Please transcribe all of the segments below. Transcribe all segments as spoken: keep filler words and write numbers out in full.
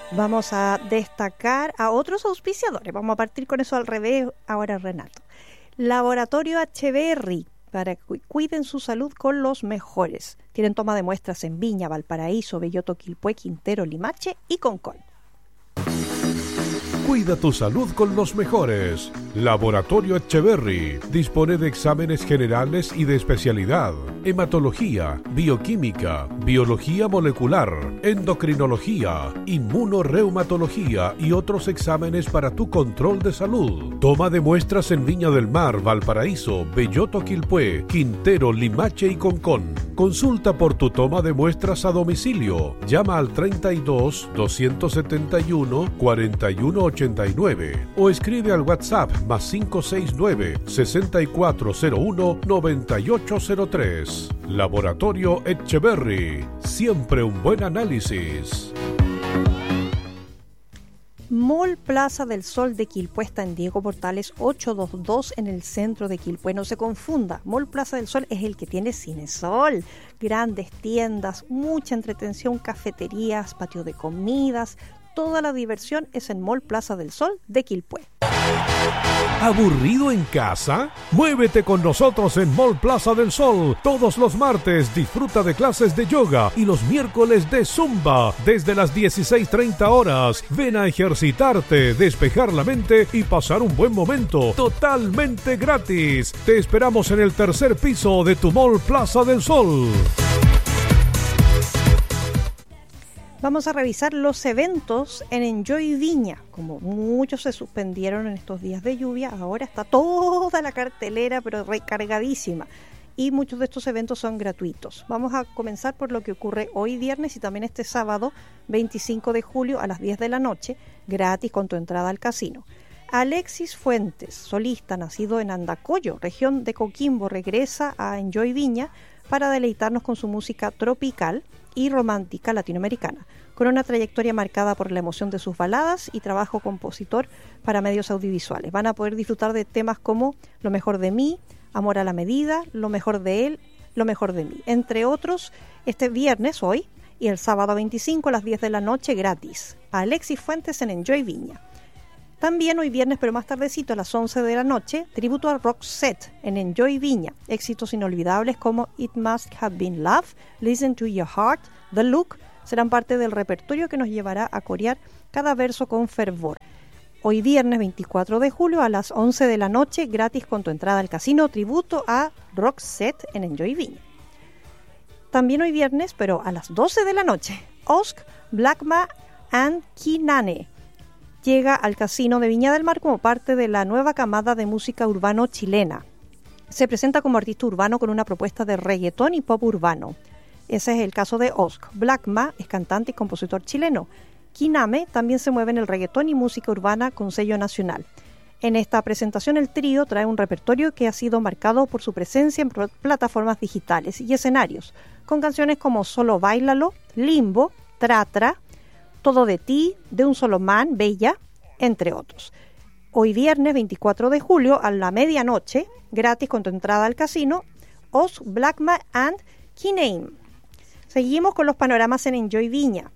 Vamos a destacar a otros auspiciadores. Vamos a partir con eso al revés ahora, Renato. Laboratorio Echeverry, para que cuiden su salud con los mejores. Tienen toma de muestras en Viña, Valparaíso, Belloto, Quilpué, Quintero, Limache y Concón. Cuida tu salud con los mejores. Laboratorio Echeverry dispone de exámenes generales y de especialidad: hematología, bioquímica, biología molecular, endocrinología, inmunorreumatología y otros exámenes para tu control de salud. Toma de muestras en Viña del Mar, Valparaíso, Belloto, Quilpué, Quintero, Limache y Concón. Consulta por tu toma de muestras a domicilio. Llama al treinta y dos, doscientos setenta y uno, cuarenta y uno ochenta y nueve o escribe al WhatsApp más cinco seis nueve, sesenta y cuatro cero uno, noventa y ocho cero tres. Laboratorio Echeverry. Siempre un buen análisis. Mall Plaza del Sol de Quilpué está en Diego Portales ochocientos veintidós en el centro de Quilpué. No se confunda, Mall Plaza del Sol es el que tiene Cinesol, grandes tiendas, mucha entretención, cafeterías, patio de comidas. Toda la diversión es en Mall Plaza del Sol de Quilpué. ¿Aburrido en casa? Muévete con nosotros en Mall Plaza del Sol. Todos los martes disfruta de clases de yoga y los miércoles de zumba desde las dieciséis treinta horas. Ven a ejercitarte, despejar la mente y pasar un buen momento totalmente gratis. Te esperamos en el tercer piso de tu Mall Plaza del Sol. Vamos a revisar los eventos en Enjoy Viña. Como muchos se suspendieron en estos días de lluvia, ahora está toda la cartelera pero recargadísima. Y muchos de estos eventos son gratuitos. Vamos a comenzar por lo que ocurre hoy viernes y también este sábado veinticinco de julio a las diez de la noche, gratis con tu entrada al casino. Alexis Fuentes, solista nacido en Andacollo, región de Coquimbo, regresa a Enjoy Viña para deleitarnos con su música tropical y romántica latinoamericana, con una trayectoria marcada por la emoción de sus baladas y trabajo compositor para medios audiovisuales. Van a poder disfrutar de temas como Lo mejor de mí, Amor a la medida, Lo mejor de él, Lo mejor de mí, entre otros, este viernes, hoy, y el sábado veinticinco a las diez de la noche, gratis. A Alexis Fuentes en Enjoy Viña. También hoy viernes, pero más tardecito, a las once de la noche, tributo a Roxette en Enjoy Viña. Éxitos inolvidables como It Must Have Been Love, Listen to Your Heart, The Look, serán parte del repertorio que nos llevará a corear cada verso con fervor. Hoy viernes veinticuatro de julio a las once de la noche, gratis con tu entrada al casino, tributo a Roxette en Enjoy Viña. También hoy viernes, pero a las doce de la noche, Osk, Blackma and Kinane llega al Casino de Viña del Mar como parte de la nueva camada de música urbano chilena. Se presenta como artista urbano con una propuesta de reggaetón y pop urbano. Ese es el caso de Osk. Blackma es cantante y compositor chileno. Kiname también se mueve en el reggaetón y música urbana con sello nacional. En esta presentación el trío trae un repertorio que ha sido marcado por su presencia en plataformas digitales y escenarios, con canciones como Solo Báilalo, Limbo, Tratra, Todo de ti, De un solo man, Bella, entre otros. Hoy viernes veinticuatro de julio a la medianoche, gratis con tu entrada al casino, Osk, Blackma and Kiname. Seguimos con los panoramas en Enjoy Viña.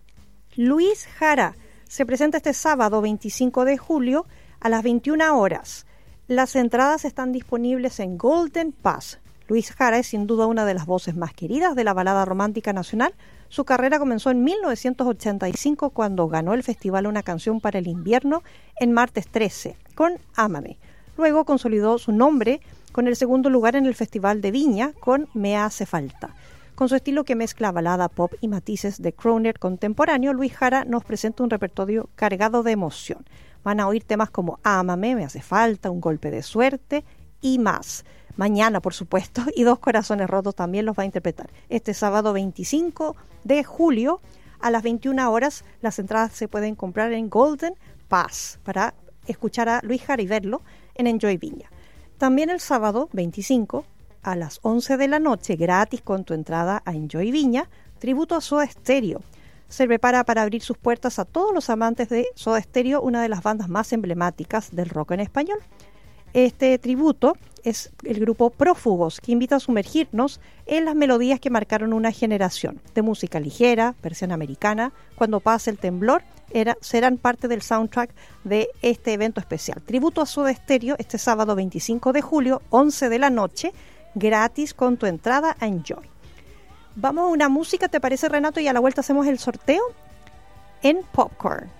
Luis Jara se presenta este sábado veinticinco de julio a las veintiuna horas. Las entradas están disponibles en Golden Pass. Luis Jara es sin duda una de las voces más queridas de la balada romántica nacional. Su carrera comenzó en mil novecientos ochenta y cinco cuando ganó el festival Una canción para el invierno en Martes trece con Ámame. Luego consolidó su nombre con el segundo lugar en el Festival de Viña con Me hace falta. Con su estilo que mezcla balada, pop y matices de crooner contemporáneo, Luis Jara nos presenta un repertorio cargado de emoción. Van a oír temas como Ámame, Me hace falta, Un golpe de suerte y más. Mañana, por supuesto, y Dos corazones rotos también los va a interpretar. Este sábado veinticinco de julio a las veintiuna horas, las entradas se pueden comprar en Golden Pass para escuchar a Luis Jara y verlo en Enjoy Viña. También el sábado veinticinco a las once de la noche, gratis con tu entrada a Enjoy Viña, tributo a Soda Stereo. Se prepara para abrir sus puertas a todos los amantes de Soda Stereo, una de las bandas más emblemáticas del rock en español. Este tributo es el grupo Prófugos, que invita a sumergirnos en las melodías que marcaron una generación de música ligera, versión americana, Cuando pase el temblor, era, serán parte del soundtrack de este evento especial. Tributo a Soda Stereo este sábado veinticinco de julio, once de la noche, gratis con tu entrada a Enjoy. Vamos a una música, ¿te parece, Renato? Y a la vuelta hacemos el sorteo en Popcorn.